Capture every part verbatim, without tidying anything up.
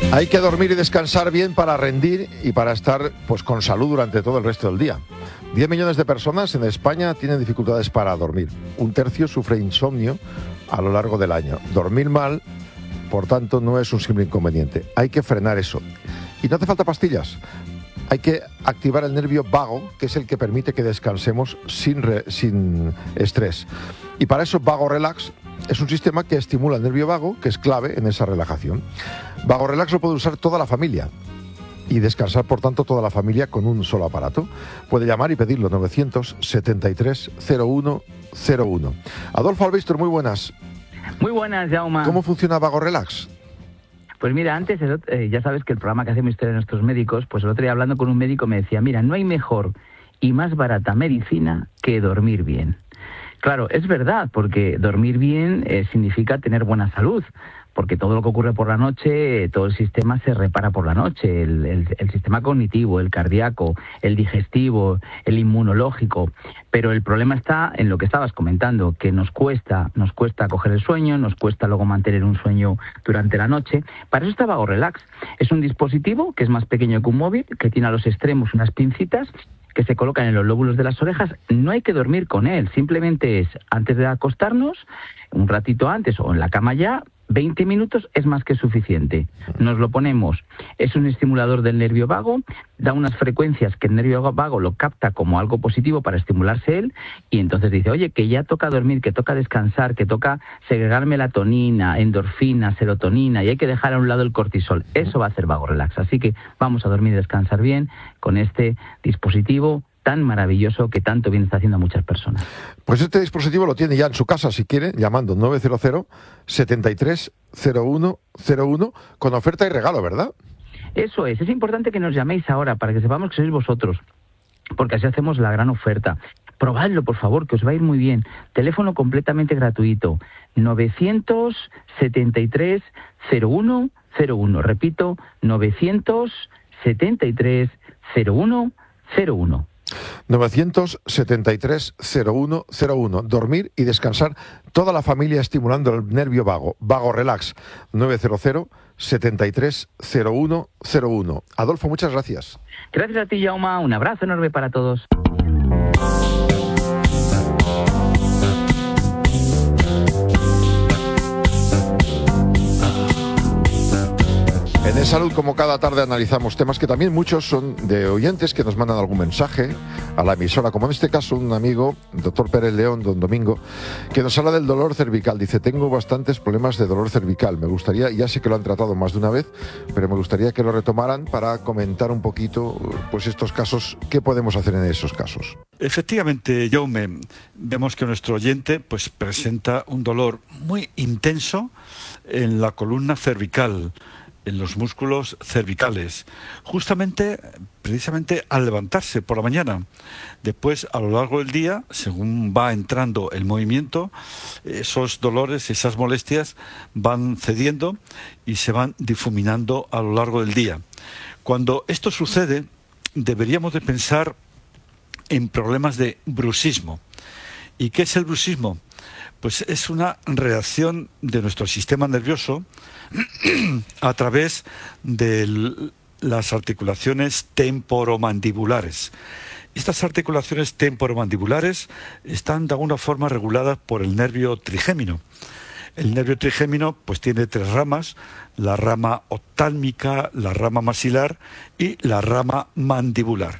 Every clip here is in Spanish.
Hay que dormir y descansar bien para rendir y para estar pues con salud durante todo el resto del día. diez millones de personas en España tienen dificultades para dormir. Un tercio sufre insomnio a lo largo del año. Dormir mal, por tanto, no es un simple inconveniente. Hay que frenar eso. Y no hace falta pastillas. Hay que activar el nervio vago, que es el que permite que descansemos sin, re, sin estrés. Y para eso Vago Relax es un sistema que estimula el nervio vago, que es clave en esa relajación. Vago Relax lo puede usar toda la familia y descansar, por tanto, toda la familia con un solo aparato. Puede llamar y pedirlo novecientos setenta y tres cero uno cero uno. Adolfo Albistor, muy buenas. Muy buenas, Jaume. ¿Cómo funciona Vago Relax? Pues mira, antes, eh, ya sabes que el programa que hacemos Historia de Nuestros Médicos, pues el otro día hablando con un médico me decía, mira, no hay mejor y más barata medicina que dormir bien. Claro, es verdad, porque dormir bien eh, significa tener buena salud, porque todo lo que ocurre por la noche, eh, todo el sistema se repara por la noche, el, el, el sistema cognitivo, el cardíaco, el digestivo, el inmunológico, pero el problema está en lo que estabas comentando, que nos cuesta, nos cuesta coger el sueño, nos cuesta luego mantener un sueño durante la noche. Para eso está Vago Relax. Es un dispositivo que es más pequeño que un móvil, que tiene a los extremos unas pincitas que se colocan en los lóbulos de las orejas. No hay que dormir con él, simplemente es antes de acostarnos, un ratito antes o en la cama ya, veinte minutos es más que suficiente. Nos lo ponemos, es un estimulador del nervio vago, da unas frecuencias que el nervio vago lo capta como algo positivo para estimularse él, y entonces dice, oye, que ya toca dormir, que toca descansar, que toca segregar melatonina, endorfina, serotonina, y hay que dejar a un lado el cortisol. Eso va a hacer Vago Relax. Así que vamos a dormir y descansar bien con este dispositivo tan maravilloso que tanto bien está haciendo a muchas personas. Pues este dispositivo lo tiene ya en su casa, si quiere, llamando nueve cero cero setenta y tres cero uno cero uno con oferta y regalo, ¿verdad? Eso es, es importante que nos llaméis ahora para que sepamos que sois vosotros, porque así hacemos la gran oferta. Probadlo, por favor, que os va a ir muy bien. Teléfono completamente gratuito, novecientos setenta y tres cero uno cero uno. Repito, novecientos setenta y tres cero uno cero uno. novecientos setenta y tres cero uno cero uno. Dormir y descansar toda la familia estimulando el nervio vago. Vago Relax. nueve cero cero setenta y tres cero uno cero uno. Adolfo, muchas gracias. Gracias a ti, Jaume. Un abrazo enorme para todos. En Salud, como cada tarde, analizamos temas que también muchos son de oyentes que nos mandan algún mensaje a la emisora, como en este caso un amigo, el doctor Pérez León, don Domingo, que nos habla del dolor cervical. Dice, tengo bastantes problemas de dolor cervical. Me gustaría, ya sé que lo han tratado más de una vez, pero me gustaría que lo retomaran para comentar un poquito pues estos casos, qué podemos hacer en esos casos. Efectivamente, Jaume, vemos que nuestro oyente pues presenta un dolor muy intenso en la columna cervical, en los músculos cervicales, justamente, precisamente al levantarse por la mañana. Después, a lo largo del día, según va entrando el movimiento, esos dolores, esas molestias van cediendo y se van difuminando a lo largo del día. Cuando esto sucede, deberíamos de pensar en problemas de bruxismo. ¿Y qué es el bruxismo? Pues es una reacción de nuestro sistema nervioso a través de las articulaciones temporomandibulares. Estas articulaciones temporomandibulares están de alguna forma reguladas por el nervio trigémino. El nervio trigémino pues tiene tres ramas, la rama oftálmica, la rama maxilar y la rama mandibular.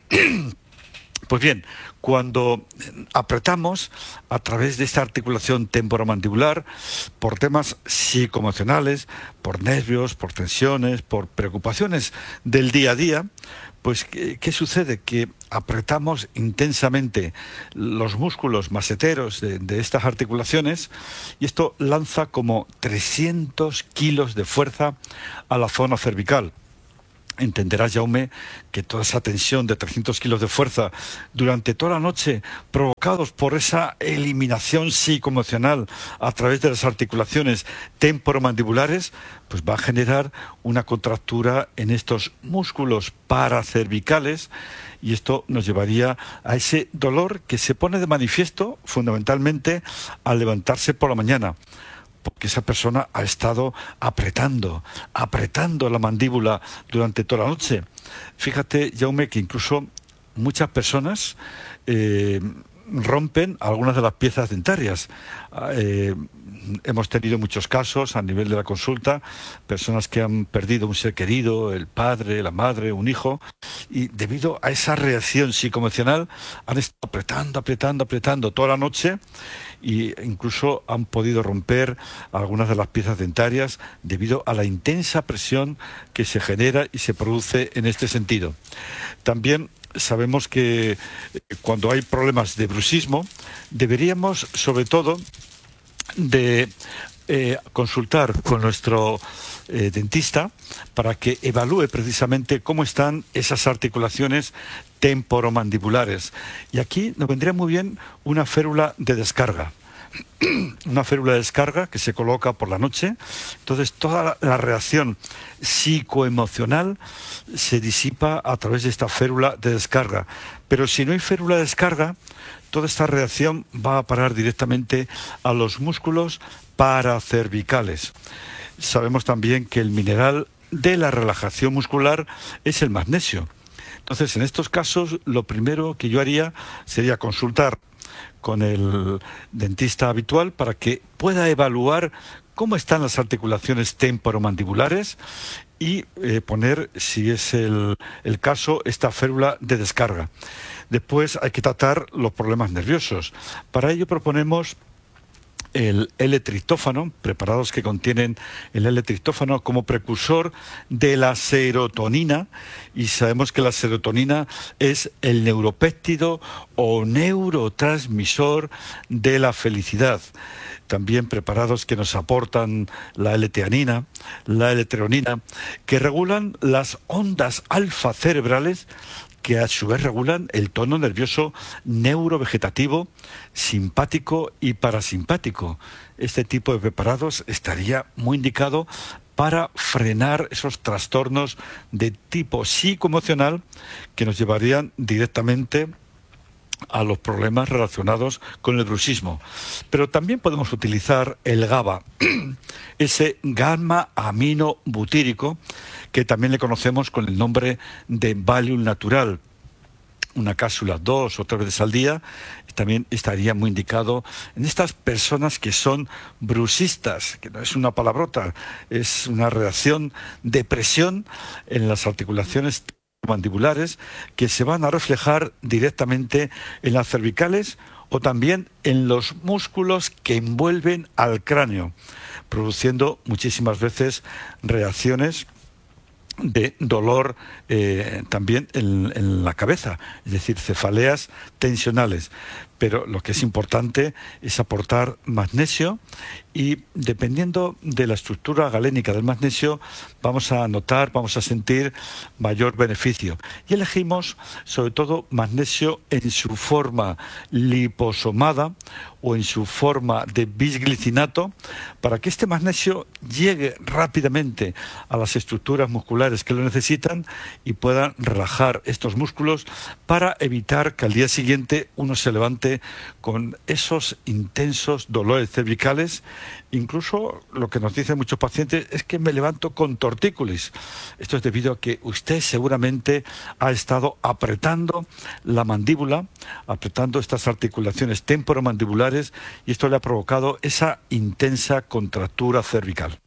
Pues bien, cuando apretamos a través de esta articulación temporomandibular por temas psicoemocionales, por nervios, por tensiones, por preocupaciones del día a día, pues ¿qué, qué sucede? Que apretamos intensamente los músculos maseteros de, de estas articulaciones y esto lanza como trescientos kilos de fuerza a la zona cervical. Entenderás, Jaume, que toda esa tensión de trescientos kilos de fuerza durante toda la noche, provocados por esa eliminación psicoemocional a través de las articulaciones temporomandibulares, pues va a generar una contractura en estos músculos paracervicales y esto nos llevaría a ese dolor que se pone de manifiesto fundamentalmente al levantarse por la mañana. porque esa persona ha estado apretando, apretando la mandíbula durante toda la noche. Fíjate, Jaume, que incluso muchas personas eh, rompen algunas de las piezas dentarias. Eh, hemos tenido muchos casos a nivel de la consulta, personas que han perdido un ser querido, el padre, la madre, un hijo, y debido a esa reacción psicoemocional han estado apretando, apretando, apretando toda la noche, e incluso han podido romper algunas de las piezas dentarias debido a la intensa presión que se genera y se produce en este sentido. También sabemos que cuando hay problemas de bruxismo deberíamos, sobre todo, de eh, consultar con nuestro eh, dentista para que evalúe precisamente cómo están esas articulaciones temporomandibulares. Y aquí nos vendría muy bien una férula de descarga. Una férula de descarga que se coloca por la noche. Entonces toda la, la reacción psicoemocional se disipa a través de esta férula de descarga. Pero si no hay férula de descarga, toda esta reacción va a parar directamente a los músculos paracervicales. Sabemos también que el mineral de la relajación muscular es el magnesio. Entonces, en estos casos, lo primero que yo haría sería consultar con el dentista habitual para que pueda evaluar cómo están las articulaciones temporomandibulares y eh, poner, si es el, el caso, esta férula de descarga. Después hay que tratar los problemas nerviosos. Para ello proponemos el L-triptófano, preparados que contienen el L-triptófano como precursor de la serotonina, y sabemos que la serotonina es el neuropéptido o neurotransmisor de la felicidad. También preparados que nos aportan la L-teanina, la L-treonina, que regulan las ondas alfa cerebrales, que a su vez regulan el tono nervioso neurovegetativo, simpático y parasimpático. Este tipo de preparados estaría muy indicado para frenar esos trastornos de tipo psicoemocional que nos llevarían directamente a los problemas relacionados con el bruxismo. Pero también podemos utilizar el GABA, ese gamma aminobutírico, que también le conocemos con el nombre de Valium natural. Una cápsula dos o tres veces al día también estaría muy indicado en estas personas que son bruxistas, que no es una palabrota, es una reacción de presión en las articulaciones mandibulares que se van a reflejar directamente en las cervicales o también en los músculos que envuelven al cráneo, produciendo muchísimas veces reacciones de dolor eh, también en, en la cabeza, es decir, cefaleas tensionales. Pero lo que es importante es aportar magnesio y dependiendo de la estructura galénica del magnesio vamos a notar, vamos a sentir mayor beneficio. Y elegimos sobre todo magnesio en su forma liposomada o en su forma de bisglicinato para que este magnesio llegue rápidamente a las estructuras musculares que lo necesitan y puedan relajar estos músculos para evitar que al día siguiente uno se levante con esos intensos dolores cervicales. Incluso lo que nos dicen muchos pacientes es que me levanto con tortícolis. Esto es debido a que usted seguramente ha estado apretando la mandíbula, apretando estas articulaciones temporomandibulares y esto le ha provocado esa intensa contractura cervical.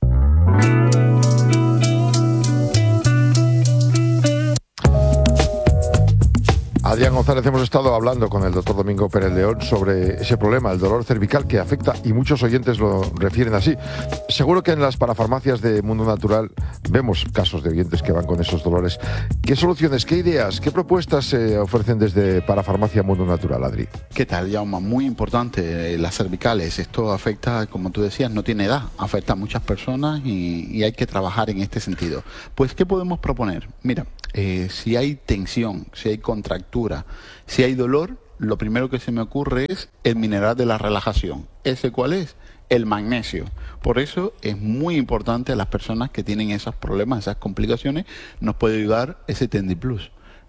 Adrián González, hemos estado hablando con el doctor Domingo Pérez León sobre ese problema, el dolor cervical que afecta, y muchos oyentes lo refieren así. Seguro que en las parafarmacias de Mundo Natural vemos casos de oyentes que van con esos dolores. ¿Qué soluciones, qué ideas, qué propuestas se ofrecen desde Parafarmacia Mundo Natural, Adri? ¿Qué tal, Jaume? Muy importante, las cervicales. Esto afecta, como tú decías, no tiene edad, afecta a muchas personas y, y hay que trabajar en este sentido. Pues, ¿qué podemos proponer? Mira, eh, si hay tensión, si hay contractura, si hay dolor, lo primero que se me ocurre es el mineral de la relajación. ¿Ese cuál es? El magnesio. Por eso es muy importante a las personas que tienen esos problemas, esas complicaciones, nos puede ayudar ese Tendiplus.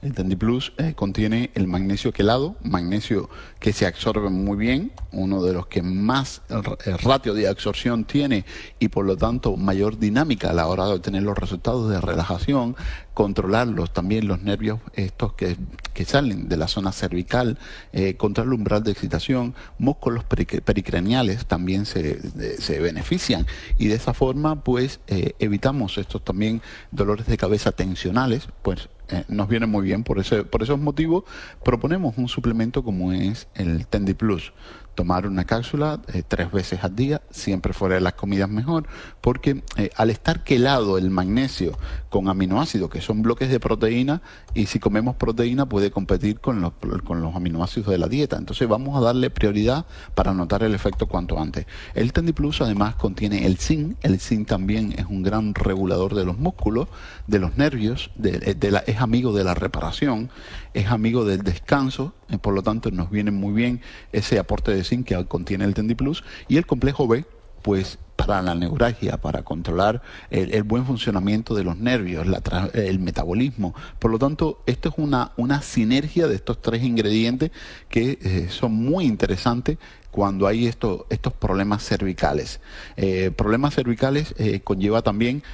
El TendiPlus eh, contiene el magnesio quelado, magnesio que se absorbe muy bien, uno de los que más el ratio de absorción tiene y por lo tanto mayor dinámica a la hora de obtener los resultados de relajación, controlarlos también los nervios estos que, que salen de la zona cervical, eh, controlar el umbral de excitación, músculos pericraniales también se, de, se benefician y de esa forma pues eh, evitamos estos también dolores de cabeza tensionales, pues Eh, nos viene muy bien. Por ese, por esos motivos proponemos un suplemento como es el TendiPlus. Tomar una cápsula eh, tres veces al día, siempre fuera de las comidas mejor, porque eh, al estar quelado el magnesio con aminoácidos, que son bloques de proteína, y si comemos proteína puede competir con los, con los aminoácidos de la dieta. Entonces vamos a darle prioridad para notar el efecto cuanto antes. El TendiPlus además contiene el zinc. El zinc también es un gran regulador de los músculos, de los nervios, de, de la, es amigo de la reparación, es amigo del descanso, eh, por lo tanto nos viene muy bien ese aporte de zinc que contiene el TendiPlus. Y el complejo B, pues para la neuralgia, para controlar el, el buen funcionamiento de los nervios, la, el metabolismo. Por lo tanto, esto es una, una sinergia de estos tres ingredientes que eh, son muy interesantes cuando hay esto, estos problemas cervicales. Eh, problemas cervicales eh, conlleva también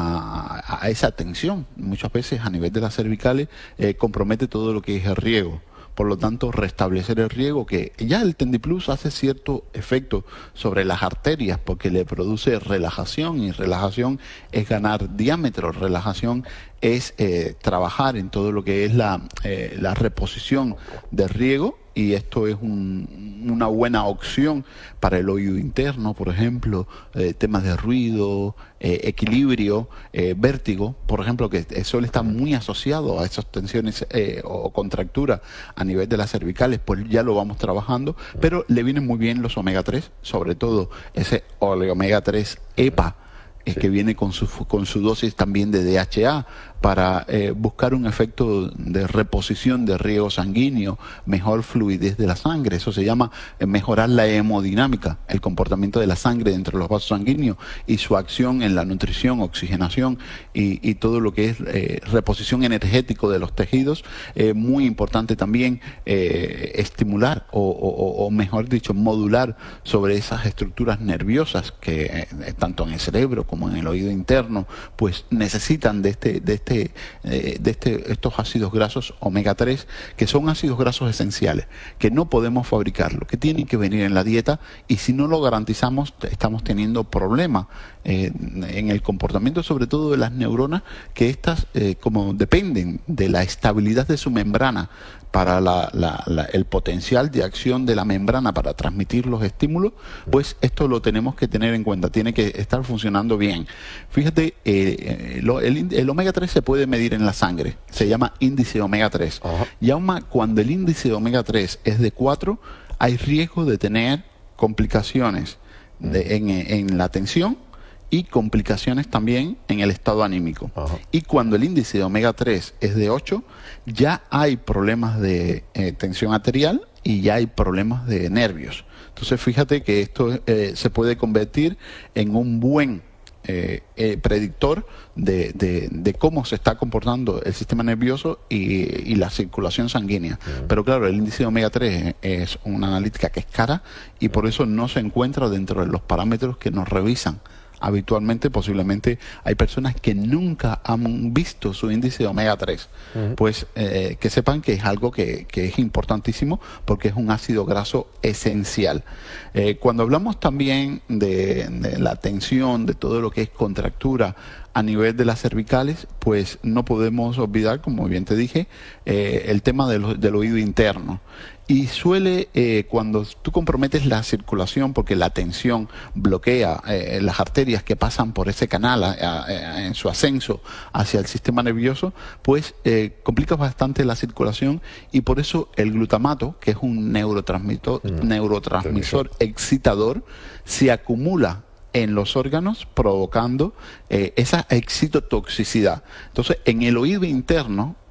a, a esa tensión. Muchas veces a nivel de las cervicales eh, compromete todo lo que es el riego. Por lo tanto, restablecer el riego, que ya el TendiPlus hace cierto efecto sobre las arterias porque le produce relajación, y relajación es ganar diámetro, relajación es eh, trabajar en todo lo que es la, eh, la reposición del riego, y esto es un, una buena opción para el oído interno, por ejemplo, eh, temas de ruido, eh, equilibrio, eh, vértigo, por ejemplo, que suele estar muy asociado a esas tensiones eh, o contracturas a nivel de las cervicales, pues ya lo vamos trabajando, pero le vienen muy bien los omega tres, sobre todo ese omega tres EPA, Sí. que viene con su, con su dosis también de D H A para eh, buscar un efecto de reposición de riego sanguíneo, mejor fluidez de la sangre. Eso se llama eh, mejorar la hemodinámica, el comportamiento de la sangre dentro de los vasos sanguíneos y su acción en la nutrición, oxigenación y, y todo lo que es eh, reposición energético de los tejidos. Eh, muy importante también eh, estimular o, o, o mejor dicho modular sobre esas estructuras nerviosas que eh, tanto en el cerebro como como en el oído interno, pues necesitan de este, de este, eh, de este, estos ácidos grasos omega tres, que son ácidos grasos esenciales, que no podemos fabricarlo, que tienen que venir en la dieta, y si no lo garantizamos, estamos teniendo problemas eh, en el comportamiento, sobre todo de las neuronas, que estas, eh, como dependen de la estabilidad de su membrana, para la, la, la, el potencial de acción de la membrana para transmitir los estímulos, pues esto lo tenemos que tener en cuenta, tiene que estar funcionando bien. Fíjate, eh, lo, el, el omega tres se puede medir en la sangre, se llama índice omega tres. Ajá. Y aún más, cuando el índice de omega tres es de cuatro, hay riesgo de tener complicaciones de, en, en la tensión y complicaciones también en el estado anímico. Ajá. Y cuando el índice de omega tres es de ocho, ya hay problemas de eh, tensión arterial y ya hay problemas de nervios. Entonces fíjate que esto eh, se puede convertir en un buen eh, eh, predictor de, de, de cómo se está comportando el sistema nervioso y, y la circulación sanguínea. Uh-huh. Pero claro, el índice de omega tres es una analítica que es cara y por eso no se encuentra dentro de los parámetros que nos revisan habitualmente. Posiblemente hay personas que nunca han visto su índice de omega tres. Uh-huh. Pues eh, que sepan que es algo que, que es importantísimo porque es un ácido graso esencial. Eh, cuando hablamos también de, de la tensión, de todo lo que es contractura a nivel de las cervicales, pues no podemos olvidar, como bien te dije, eh, el tema de lo, del oído interno. Y suele, eh, cuando tú comprometes la circulación, porque la tensión bloquea eh, las arterias que pasan por ese canal a, a, a, en su ascenso hacia el sistema nervioso, pues eh, complica bastante la circulación, y por eso el glutamato, que es un neurotransmisor, mm. neurotransmisor excitador, se acumula en los órganos provocando eh, esa excitotoxicidad. Entonces, en el oído interno,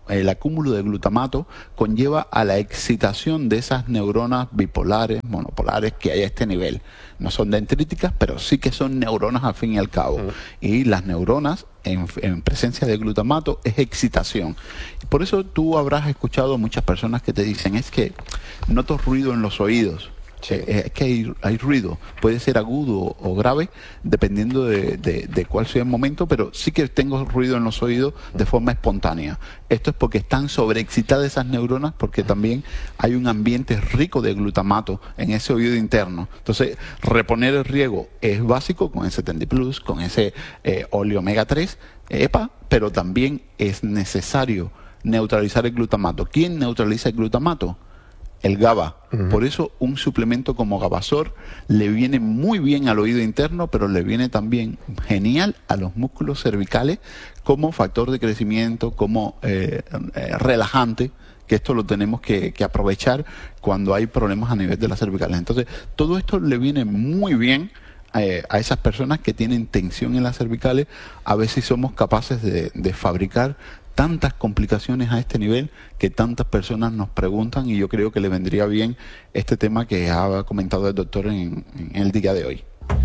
el acúmulo de glutamato conlleva a la excitación de esas neuronas bipolares, monopolares que hay a este nivel. No son dendríticas, pero sí que son neuronas al fin y al cabo. Mm. Y las neuronas, en, en presencia de glutamato, es excitación. Por eso tú habrás escuchado muchas personas que te dicen, es que noto ruido en los oídos. Sí. Eh, es que hay, hay ruido, puede ser agudo o grave, dependiendo de, de, de cuál sea el momento, pero sí que tengo ruido en los oídos de forma espontánea. Esto es porque están sobreexcitadas esas neuronas, porque también hay un ambiente rico de glutamato en ese oído interno. Entonces, reponer el riego es básico con ese Tendi Plus, con ese eh, óleo omega tres, E P A, pero también es necesario neutralizar el glutamato. ¿Quién neutraliza el glutamato? El GABA. Uh-huh. Por eso un suplemento como Gabasor le viene muy bien al oído interno, pero le viene también genial a los músculos cervicales como factor de crecimiento, como eh, eh, relajante, que esto lo tenemos que, que aprovechar cuando hay problemas a nivel de las cervicales. Entonces, todo esto le viene muy bien eh, a esas personas que tienen tensión en las cervicales, a ver si somos capaces de, de fabricar tantas complicaciones a este nivel que tantas personas nos preguntan, y yo creo que le vendría bien este tema que ha comentado el doctor en, en el día de hoy.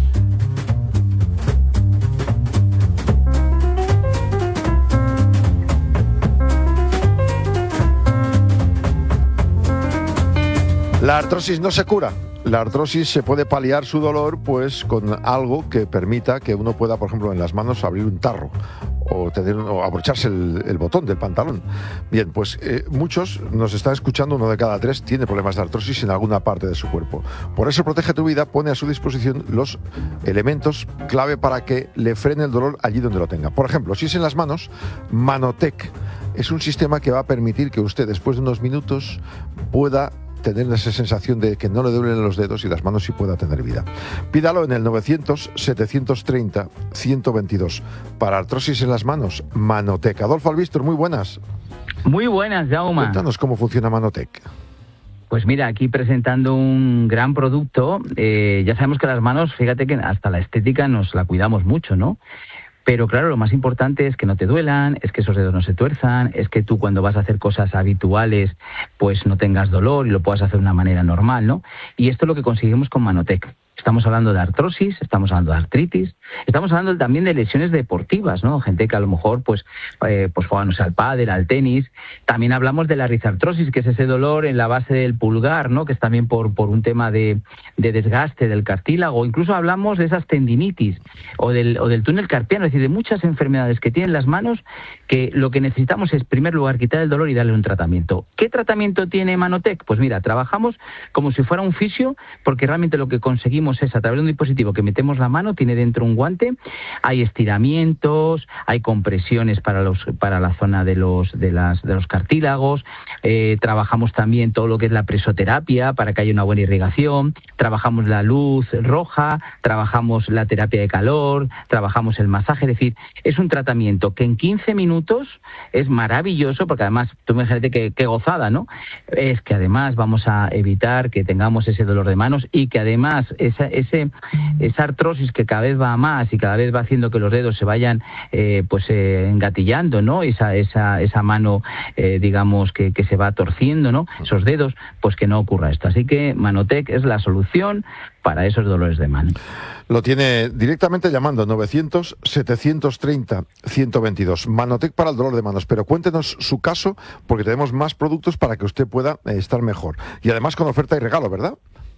La artrosis no se cura. La artrosis se puede paliar su dolor pues con algo que permita que uno pueda, por ejemplo, en las manos abrir un tarro o, tener, o abrocharse el, el botón del pantalón. Bien, pues eh, muchos nos están escuchando, uno de cada tres tiene problemas de artrosis en alguna parte de su cuerpo. Por eso Protege tu Vida pone a su disposición los elementos clave para que le frene el dolor allí donde lo tenga. Por ejemplo, si es en las manos, Manotec es un sistema que va a permitir que usted después de unos minutos pueda tener esa sensación de que no le duelen los dedos y las manos sí pueda tener vida. Pídalo en el novecientos, setecientos treinta, ciento veintidós. Para artrosis en las manos, Manotec. Adolfo Albistor, muy buenas. Muy buenas, Jaume. Cuéntanos cómo funciona Manotec. Pues mira, aquí presentando un gran producto. Eh, ya sabemos que las manos, fíjate que hasta la estética nos la cuidamos mucho, ¿no? Pero claro, lo más importante es que no te duelan, es que esos dedos no se tuerzan, es que tú cuando vas a hacer cosas habituales pues no tengas dolor y lo puedas hacer de una manera normal, ¿no? Y esto es lo que conseguimos con Manotec. Estamos hablando de artrosis, estamos hablando de artritis, estamos hablando también de lesiones deportivas, ¿no? Gente que a lo mejor pues, eh, pues juega, no sé, al pádel, al tenis. También hablamos de la rizartrosis, que es ese dolor en la base del pulgar, ¿no? Que es también por, por un tema de, de desgaste del cartílago. Incluso hablamos de esas tendinitis o del, o del túnel carpiano, es decir, de muchas enfermedades que tienen las manos, que lo que necesitamos es, en primer lugar, quitar el dolor y darle un tratamiento. ¿Qué tratamiento tiene Manotec? Pues mira, trabajamos como si fuera un fisio, porque realmente lo que conseguimos es, a través de un dispositivo que metemos la mano, tiene dentro un guante, hay estiramientos, hay compresiones para los para la zona de los de las de los cartílagos, eh, trabajamos también todo lo que es la presoterapia para que haya una buena irrigación, trabajamos la luz roja, trabajamos la terapia de calor, trabajamos el masaje, es decir, es un tratamiento que en quince minutos es maravilloso, porque además, tú imagínate qué, qué gozada, ¿no? Es que además vamos a evitar que tengamos ese dolor de manos y que además esa, ese, esa artrosis que cada vez va a más y cada vez va haciendo que los dedos se vayan eh, pues eh, engatillando, ¿no? Esa, esa, esa mano, eh, digamos, que, que se va torciendo, ¿no? Esos dedos, pues que no ocurra esto. Así que Manotec es la solución para esos dolores de mano. Lo tiene directamente llamando novecientos, setecientos treinta, ciento veintidós. Manotec para el dolor de manos. Pero cuéntenos su caso, porque tenemos más productos para que usted pueda eh, estar mejor. Y además con oferta y regalo, ¿verdad?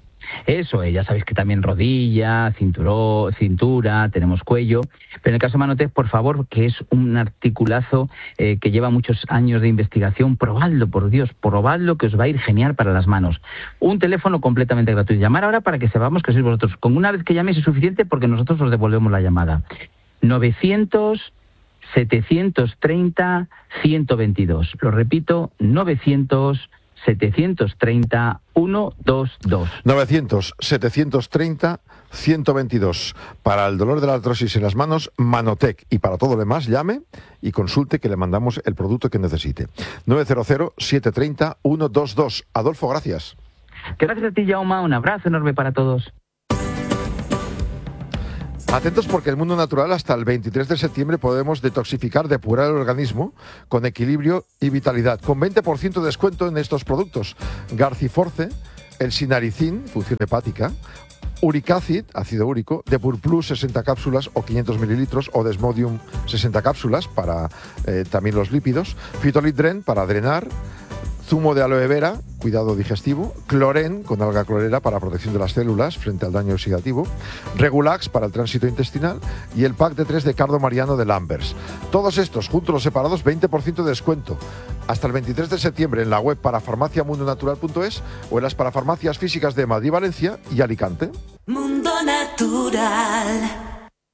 Eso, eh, ya sabéis que también rodilla, cinturó, cintura, tenemos cuello. Pero en el caso de Manotec, por favor, que es un articulazo eh, que lleva muchos años de investigación, probadlo, por Dios, probadlo, que os va a ir genial para las manos. Un teléfono completamente gratuito. Llamar ahora para que sepamos que sois vosotros. Con una vez que llaméis es suficiente, porque nosotros os devolvemos la llamada. novecientos, setecientos treinta, ciento veintidós. Lo repito, novecientos, setecientos treinta, ciento veintidós. novecientos, setecientos treinta, ciento veintidós. Para el dolor de la artrosis en las manos, Manotec. Y para todo lo demás, llame y consulte, que le mandamos el producto que necesite. nueve cero cero, siete tres cero, ciento veintidós. Adolfo, gracias. Gracias a ti, Jaume. Un abrazo enorme para todos. Atentos porque el Mundo Natural hasta el veintitrés de septiembre podemos detoxificar, depurar el organismo con equilibrio y vitalidad. Con veinte por ciento de descuento en estos productos. Garciforce, el Sinaricin, función hepática, Uricacid, ácido úrico, Depur Plus sesenta cápsulas o quinientos mililitros o Desmodium sesenta cápsulas para eh, también los lípidos, Fitolitdren para drenar, zumo de aloe vera, cuidado digestivo, Cloren con alga clorera para protección de las células frente al daño oxidativo, Regulax para el tránsito intestinal y el pack de tres de Cardo Mariano de Lambers. Todos estos, juntos los separados, veinte por ciento de descuento. Hasta el veintitrés de septiembre en la web parafarmaciamundonatural punto es o en las parafarmacias físicas de Madrid, Valencia y Alicante. Mundo Natural.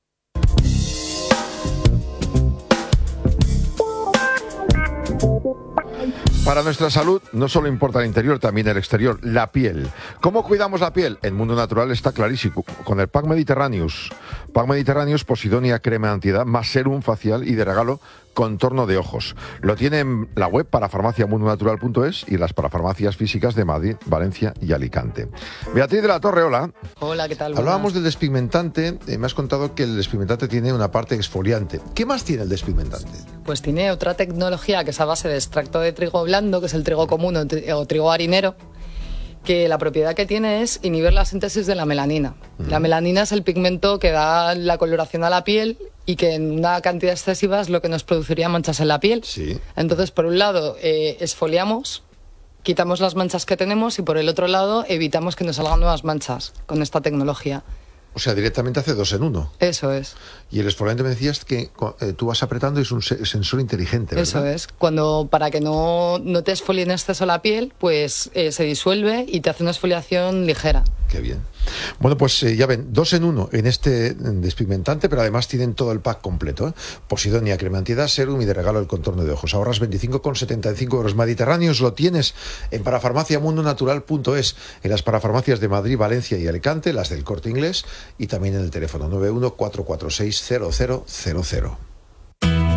Para nuestra salud no solo importa el interior, también el exterior, la piel. ¿Cómo cuidamos la piel? En Mundo Natural está clarísimo, con el Pack Mediterraneus. Pack Mediterraneus, Posidonia crema antiedad, más serum facial y de regalo contorno de ojos. Lo tiene en la web parafarmaciamundonatural punto es y en las parafarmacias físicas de Madrid, Valencia y Alicante. Beatriz de la Torre, hola. Hola, ¿qué tal? Hablábamos Buenas. del despigmentante, eh, me has contado que el despigmentante tiene una parte exfoliante. ¿Qué más tiene el despigmentante? Pues tiene otra tecnología que es a base de extracto de trigo blando, que es el trigo común o, tri- o trigo harinero, que la propiedad que tiene es inhibir la síntesis de la melanina. Mm. La melanina es el pigmento que da la coloración a la piel y que en una cantidad excesiva es lo que nos produciría manchas en la piel. Sí. Entonces, por un lado, eh, exfoliamos, quitamos las manchas que tenemos y por el otro lado evitamos que nos salgan nuevas manchas con esta tecnología. O sea, directamente hace dos en uno. Eso es. Y el exfoliante me decías que eh, tú vas apretando y es un se- sensor inteligente, ¿verdad? Eso es. Cuando, para que no, no te exfolie en exceso la piel, pues eh, se disuelve y te hace una exfoliación ligera. Qué bien. Bueno, pues eh, ya ven, dos en uno en este despigmentante, pero además tienen todo el pack completo, ¿eh? Posidonia, crema antiedad, serum y de regalo el contorno de ojos. Ahorras veinticinco con setenta y cinco euros. Mediterráneos lo tienes en parafarmaciamundonatural punto es, en las parafarmacias de Madrid, Valencia y Alicante, las del Corte Inglés y también en el teléfono nueve uno cuatro cuatro seis cero cero cero cero.